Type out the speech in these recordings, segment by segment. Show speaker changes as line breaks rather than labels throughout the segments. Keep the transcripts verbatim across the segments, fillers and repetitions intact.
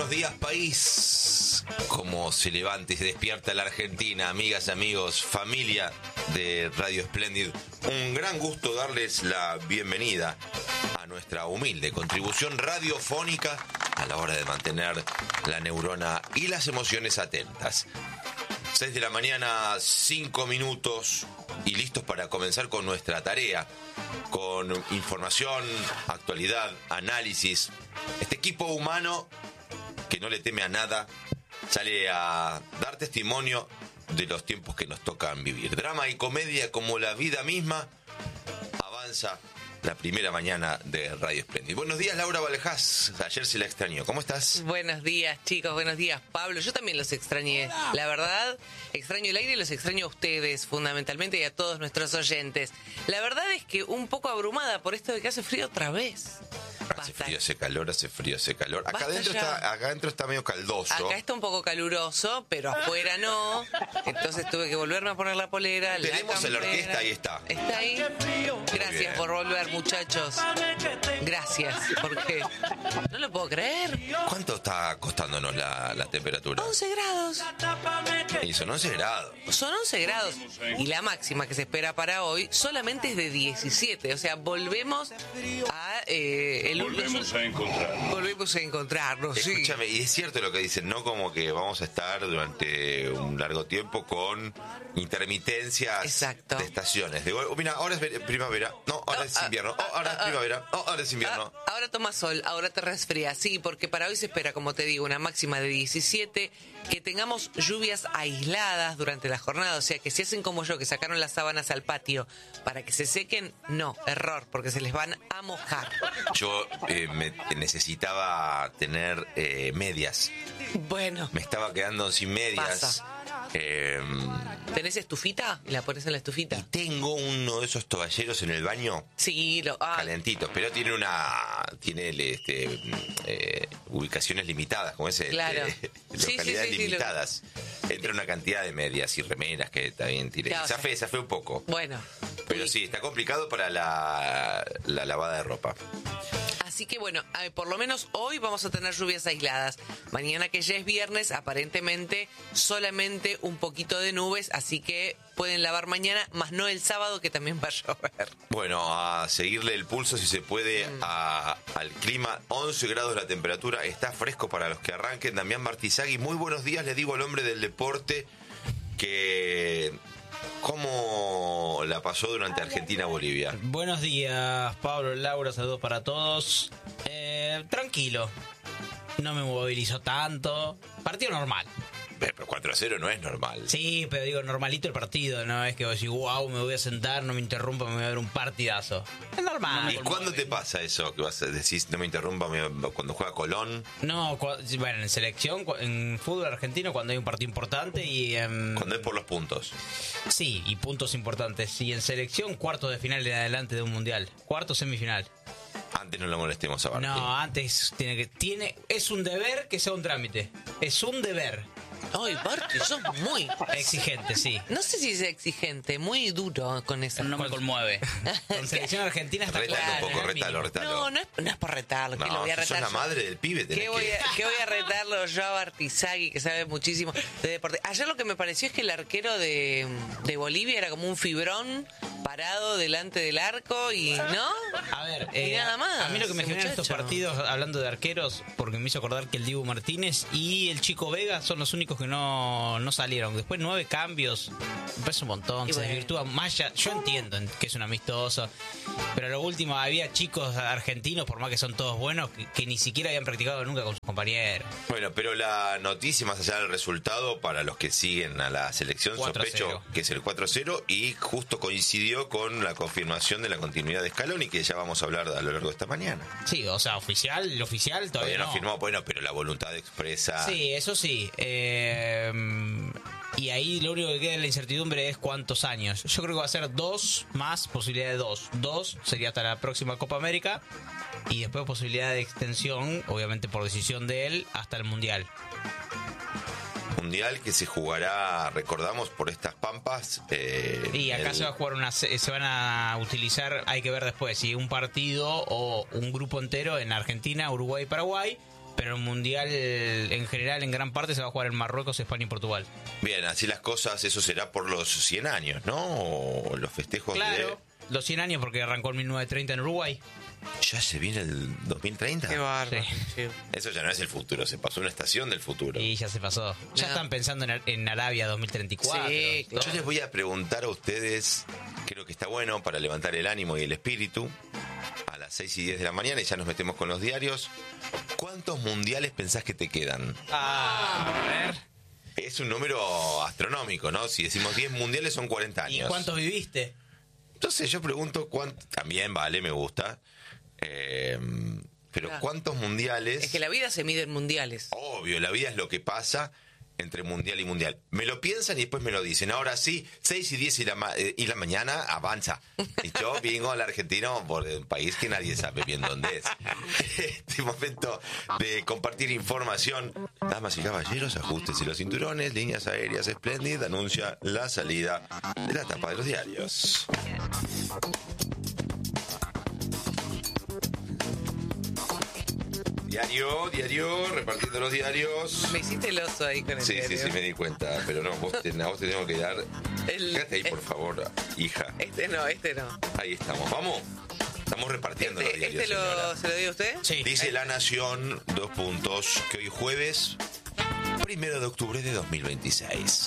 buenos días, país. Cómo se levanta y se despierta la Argentina, amigas, amigos, familia de Radio Splendid. Un gran gusto darles la bienvenida a nuestra humilde contribución radiofónica a la hora de mantener la neurona y las emociones atentas. seis de la mañana, cinco minutos y listos para comenzar con nuestra tarea, con información, actualidad, análisis. Este equipo humano que no le teme a nada sale a dar testimonio de los tiempos que nos tocan vivir. Drama y comedia como la vida misma. Avanza la primera mañana de Radio Splendid. Buenos días, Laura Valejás. Ayer se la extrañó. ¿Cómo estás?
Buenos días, chicos. Buenos días, Pablo. Yo también los extrañé. La verdad, extraño el aire y los extraño a ustedes, fundamentalmente, y a todos nuestros oyentes. La verdad es que un poco abrumada por esto de que hace frío otra vez.
Hace frío, hace calor, hace frío, hace calor. Acá
Basta
adentro,
ya.
está, acá adentro está medio caldoso.
Acá está un poco caluroso, pero afuera no. Entonces tuve que volverme a poner la polera.
Tenemos
la
a la orquesta, ahí está.
¿Está ahí? Gracias
bien.
por volver, muchachos. Gracias, porque no lo puedo creer.
¿Cuánto está costándonos la, la temperatura?
once grados.
Y son once grados.
Son once grados. Y la máxima que se espera para hoy solamente es de diecisiete. O sea, volvemos a... Eh, el
Volvemos a encontrar.
Volvemos a encontrarnos, sí.
Escúchame, y es cierto lo que dicen, ¿no? Como que vamos a estar durante un largo tiempo con intermitencias
Exacto.
de estaciones. De, oh, mira, ahora es ver- primavera, no, ahora
Oh,
es
ah,
invierno,
ah,
oh, ahora
ah,
es primavera, oh, ahora es invierno.
Ah, ahora toma sol, ahora te resfría. Sí, porque para hoy se espera, como te digo, una máxima de diecisiete, que tengamos lluvias aisladas durante la jornada. O sea, que si hacen como yo, que sacaron las sábanas al patio para que se sequen, no, error, porque se les van a mojar.
Yo eh, me necesitaba tener eh, medias,
Bueno,
me estaba quedando sin medias.
Pasa.
Eh,
¿tenés estufita? ¿Y la pones en la estufita?
y tengo uno de esos toalleros en el baño.
Sí, lo... Ah,
Calentitos, pero tiene una tiene este eh, ubicaciones limitadas, como ese
Claro.
este,
Sí,
localidades
sí, sí, sí,
limitadas. Entra una cantidad de medias y remeras que también tiré.
Claro,
Zafé, zafé un poco.
bueno.
Pero sí, está complicado para la, la lavada de ropa.
Así que bueno, eh, por lo menos hoy vamos a tener lluvias aisladas. Mañana, que ya es viernes, aparentemente solamente un poquito de nubes, así que pueden lavar mañana, más no el sábado, que también va a llover.
Bueno, a seguirle el pulso si se puede
Mm.
a- al clima. once grados la temperatura, está fresco para los que arranquen. Damián Martizagui, muy buenos días, le digo al hombre del deporte que... ¿Cómo la pasó durante Argentina-Bolivia?
Buenos días, Pablo, Laura, saludos para todos. Eh, tranquilo, no me movilizó tanto. Partido normal.
Eh, Pero cuatro a cero no es normal.
Sí, pero digo, normalito el partido, no es que vos decís, wow, me voy a sentar, no me interrumpa, me voy a ver un partidazo. Es normal.
¿Y cuándo te pasa eso? Que vas a decir, no me interrumpa, me- cuando juega Colón,
No, cua- bueno, en selección, cu- en fútbol argentino, cuando hay un partido importante y... em,
cuando es por los puntos.
sí, y puntos importantes. Y en selección, cuartos de final en adelante de un mundial. Cuarto, semifinal.
Antes no lo molestemos a Barty.
No, antes tiene que... tiene Es un deber que sea un trámite. Es un deber.
Ay, Barty, sos muy...
Exigente, sí.
No sé si es exigente, muy duro con eso.
No me conmueve. Con selección argentina está
Retalo
claro.
un poco,
es
retalo,
mínimo.
retalo.
No, no es, no es por retarlo, que
No,
lo voy a
si sos
retar
la
yo.
madre del pibe, tenés
¿Qué voy,
que...
a, ¿Qué voy a retarlo yo a Bartizagui, que sabe muchísimo de deporte? Ayer lo que me pareció es que el arquero de, de Bolivia era como un fibrón parado delante del arco y... ¿No?
A ver,
Y
eh,
nada más,
a mí lo que me
ese
generan estos
muchacho.
partidos, hablando de arqueros, porque me hizo acordar que el Dibu Martínez y el Chico Vega son los únicos que no, no salieron. Después nueve cambios, me parece un montón,
Y
se
bueno.
desvirtúa más ya- yo entiendo que es un amistoso, pero a lo último había chicos argentinos, por más que son todos buenos, que, que ni siquiera habían practicado nunca con sus compañeros.
Bueno, pero la noticia, más allá del resultado, para los que siguen a la selección,
cuatro a
sospecho
cero.
que es el cuatro a cero y justo coincidió con la confirmación de la continuidad de Scaloni, que ya vamos a hablar a lo largo de esta mañana.
Sí, o sea, oficial, el oficial todavía,
Todavía no
no.
firmó, bueno, pero la voluntad expresa...
Sí, eso sí. Eh, y ahí lo único que queda en la incertidumbre es cuántos años. Yo creo que va a ser dos más posibilidad de dos. Dos sería hasta la próxima Copa América y después posibilidad de extensión, obviamente por decisión de él, hasta el Mundial.
Mundial que se jugará, recordamos, por estas pampas. Eh,
Y acá
el-
se va a jugar una, se se van a utilizar, hay que ver después si un partido o un grupo entero en Argentina, Uruguay y Paraguay. pero el Mundial en general, en gran parte, se va a jugar en Marruecos, España y Portugal.
Bien, así las cosas, eso será por los cien años, ¿no? O los festejos
Claro,
de...
los cien años porque arrancó en mil novecientos treinta en Uruguay.
¿Ya se viene el dos mil treinta?
Qué bárbaro.
Sí.
Sí.
Eso ya no es el futuro, se pasó una estación del futuro.
Y ya se pasó. Ya
No.
están pensando en, en Arabia dos mil treinta y cuatro.
Sí, claro.
Yo les voy a preguntar a ustedes, creo que está bueno para levantar el ánimo y el espíritu, a las seis y diez de la mañana, y ya nos metemos con los diarios. ¿Cuántos mundiales pensás que te quedan?
Ah, a ver.
Es un número astronómico, ¿no? Si decimos diez mundiales son cuarenta
¿Y
años.
cuántos viviste?
Entonces yo pregunto, ¿cuánto? También vale, me gusta. Eh, pero
Claro.
¿cuántos mundiales?
Es que la vida se mide en mundiales.
Obvio, la vida es lo que pasa entre mundial y mundial. Me lo piensan y después me lo dicen. Ahora sí, seis y diez y la, ma- eh, y la mañana avanza. Y yo vengo al argentino por un país que nadie sabe bien dónde es. Este momento de compartir información. Damas y caballeros, ajústense los cinturones. Líneas Aéreas Splendid anuncia la salida de la tapa de los diarios. Diario, diario, repartiendo los diarios.
Me hiciste el oso ahí con el
Sí, sí,
diario.
sí, me di cuenta, pero no, vos te, a vos te tengo que dar...
El-
Quédate ahí, por favor, hija.
Este no, este no.
Ahí estamos, vamos. Estamos repartiendo
Este,
los diarios,
este lo,
señora.
¿se lo dio a usted?
Sí.
Dice La Nación, dos puntos, que hoy jueves, primero de octubre de dos mil veintiséis.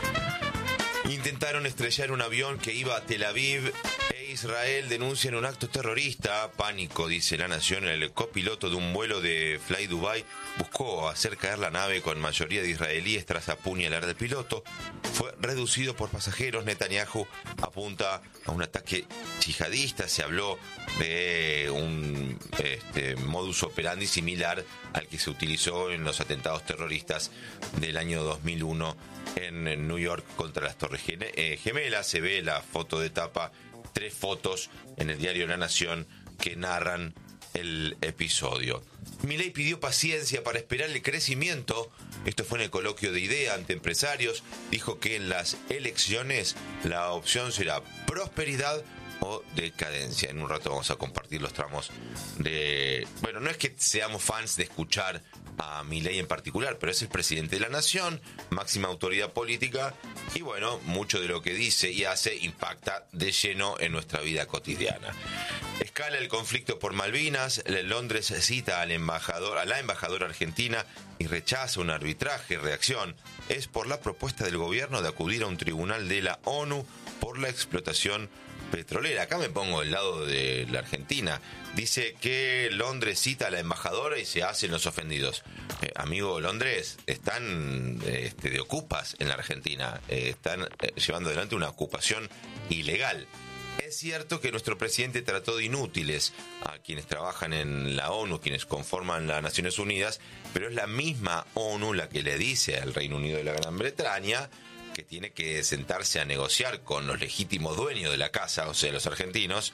Intentaron estrellar un avión que iba a Tel Aviv e Israel denuncian un acto terrorista. Pánico, dice La Nación. El copiloto de un vuelo de Fly Dubai buscó hacer caer la nave con mayoría de israelíes tras apuñalar al piloto. Fue reducido por pasajeros. Netanyahu apunta a un ataque yihadista. Se habló de un este, modus operandi similar al que se utilizó en los atentados terroristas del año dos mil uno en, en New York contra las Torres Gene- eh, Gemelas. Se ve la foto de tapa, tres fotos en el diario La Nación que narran el episodio. Milei pidió paciencia para esperar el crecimiento. Esto fue en el coloquio de idea ante empresarios. Dijo que en las elecciones la opción será prosperidad o decadencia. En un rato vamos a compartir los tramos de... Bueno, no es que seamos fans de escuchar a Milei en particular, pero es el presidente de la nación, máxima autoridad política, y bueno, mucho de lo que dice y hace impacta de lleno en nuestra vida cotidiana. Escala el conflicto por Malvinas. Londres cita al embajador, a la embajadora argentina y rechaza un arbitraje. Reacción es por la propuesta del gobierno de acudir a un tribunal de la ONU por la explotación petrolera. Acá me pongo del lado de la Argentina. Dice que Londres cita a la embajadora y se hacen los ofendidos. Eh, amigo Londres, están este, de ocupas en la Argentina. Eh, están eh, llevando adelante una ocupación ilegal. Es cierto que nuestro presidente trató de inútiles a quienes trabajan en la ONU, quienes conforman las Naciones Unidas, pero es la misma ONU la que le dice al Reino Unido de la Gran Bretaña que tiene que sentarse a negociar con los legítimos dueños de la casa, o sea, los argentinos,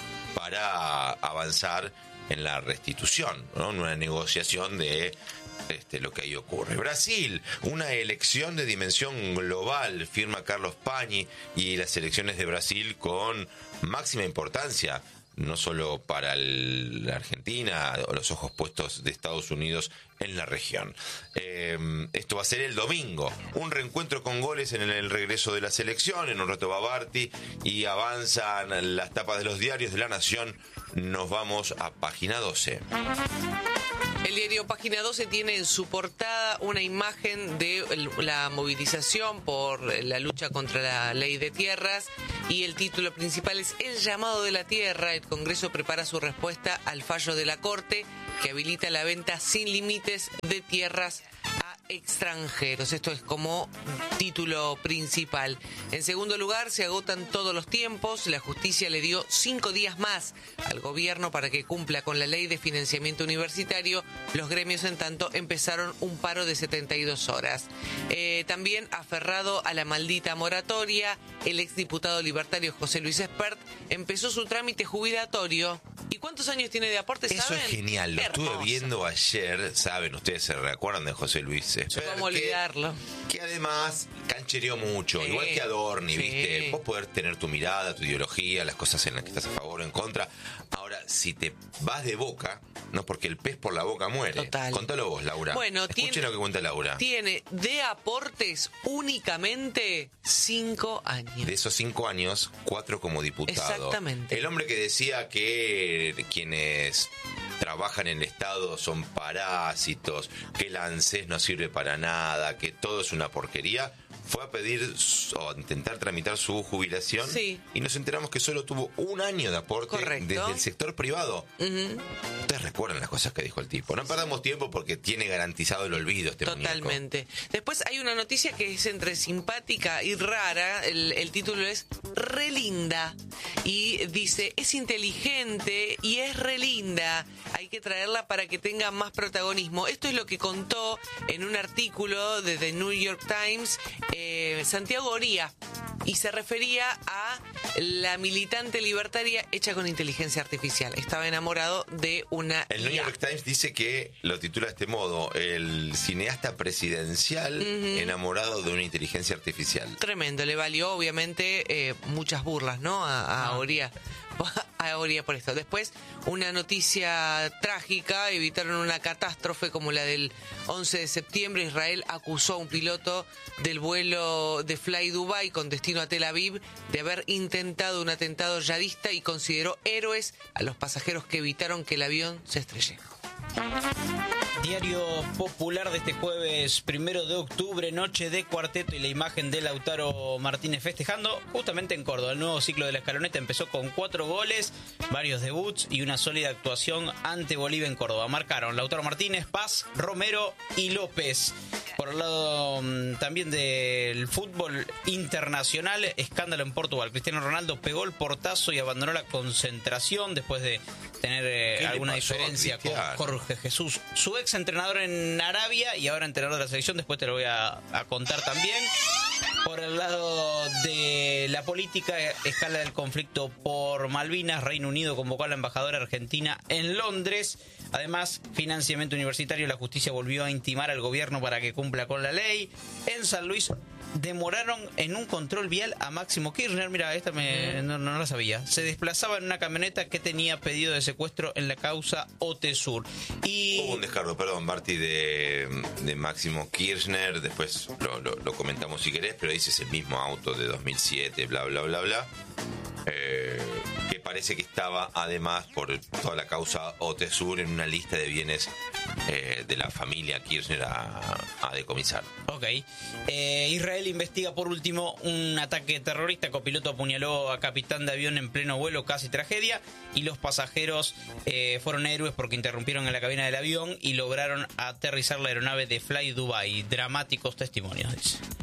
para avanzar en la restitución, ¿no? En una negociación de este, lo que ahí ocurre. Brasil, una elección de dimensión global, firma Carlos Pañi, y las elecciones de Brasil con máxima importancia, no solo para el, la Argentina o los ojos puestos de Estados Unidos en la región. Eh, esto va a ser el domingo, un reencuentro con goles en el, el regreso de la selección. En un rato va Barty y avanzan las tapas de los diarios de La Nación. Nos vamos a página doce.
El diario Página doce tiene en su portada una imagen de el- la movilización por la lucha contra la ley de tierras, y el título principal es El llamado de la tierra. El Congreso prepara su respuesta al fallo de la Corte que habilita la venta sin límites de tierras a extranjeros. Esto es como título principal. En segundo lugar, se agotan todos los tiempos. La justicia le dio cinco días más al gobierno para que cumpla con la ley de financiamiento universitario. Los gremios, en tanto, empezaron un paro de setenta y dos horas. Eh, también, aferrado a la maldita moratoria, el exdiputado libertario José Luis Espert empezó su trámite jubilatorio. ¿Y cuántos años tiene de aporte,
Eso
saben?
es genial, lo
Hermoso.
estuve viendo ayer, saben, ustedes se recuerdan de José Luis Espert,
¿Cómo
que-
olvidarlo?
Que además canchereó mucho,
Sí.
igual que Adorni,
Sí.
¿viste? Vos poder tener tu mirada, tu ideología, las cosas en las que estás a favor o en contra. Ahora, si te vas de boca, no, porque el pez por la boca muere.
Total.
Contalo vos, Laura.
Bueno,
Escuchen
tiene,
lo que cuenta Laura.
Tiene de aportes únicamente cinco años.
De esos cinco años, cuatro como diputado.
Exactamente.
El hombre que decía que quienes trabajan en el Estado son parásitos, que el ANSES no sirve para nada, que todo es una porquería, fue a pedir o a intentar tramitar su jubilación,
sí,
y nos enteramos que solo tuvo un año de aporte. Correcto. Desde el sector privado. Uh-huh. Ustedes recuerdan las cosas que dijo el tipo. No perdamos tiempo porque tiene garantizado el olvido este
Totalmente.
muñeco.
Después hay una noticia que es entre simpática y rara. El, el título es Re linda. Y dice, es inteligente y es re linda. Hay que traerla para que tenga más protagonismo. Esto es lo que contó en un artículo de The New York Times eh, Santiago Oría. Y se refería a la militante libertaria hecha con inteligencia artificial. Estaba enamorado de una
El New York Times dice que lo titula de este modo: el cineasta presidencial uh-huh. enamorado de una inteligencia artificial.
Tremendo, le valió obviamente eh, muchas burlas, ¿no? A, a Oría. A Oría por esto. Después, una noticia trágica: evitaron una catástrofe como la del once de septiembre. Israel acusó a un piloto del vuelo de Fly Dubai con destino a Tel Aviv de haber intentado un atentado yihadista y consideró héroes a los pasajeros que evitaron que el avión se estrelle.
Diario Popular de este jueves primero de octubre, noche de cuarteto y la imagen de Lautaro Martínez festejando justamente en Córdoba. El nuevo ciclo de la Escaloneta empezó con cuatro goles, varios debuts y una sólida actuación ante Bolivia en Córdoba. Marcaron Lautaro Martínez, Paz, Romero y López. Por el lado um, también del fútbol internacional, escándalo en Portugal. Cristiano Ronaldo pegó el portazo y abandonó la concentración después de tener eh, alguna diferencia con Jorge Jesús, su ex entrenador en Arabia y ahora entrenador de la selección. Después te lo voy a, a contar también. Por el lado de la política, escala el conflicto por Malvinas. Reino Unido convocó a la embajadora argentina en Londres. Además, financiamiento universitario. La justicia volvió a intimar al gobierno para que cumpla con la ley. En San Luis demoraron en un control vial a Máximo Kirchner. Mira, esta me, no, no la sabía. Se desplazaba en una camioneta que tenía pedido de secuestro en la causa Otesur. Y
hubo un descargo, perdón, Barty, de, de Máximo Kirchner. Después lo, lo, lo comentamos si querés, pero dice es el mismo auto de dos mil siete, bla, bla, bla, bla. Eh, que parece que estaba además por toda la causa Otesur en una lista de bienes eh, de la familia Kirchner a, a decomisar.
Ok. Eh, Israel investiga por último un ataque terrorista. Copiloto apuñaló a capitán de avión en pleno vuelo, casi tragedia. Y los pasajeros eh, fueron héroes porque interrumpieron en la cabina del avión y lograron aterrizar la aeronave de Fly Dubai. Dramáticos testimonios, dice.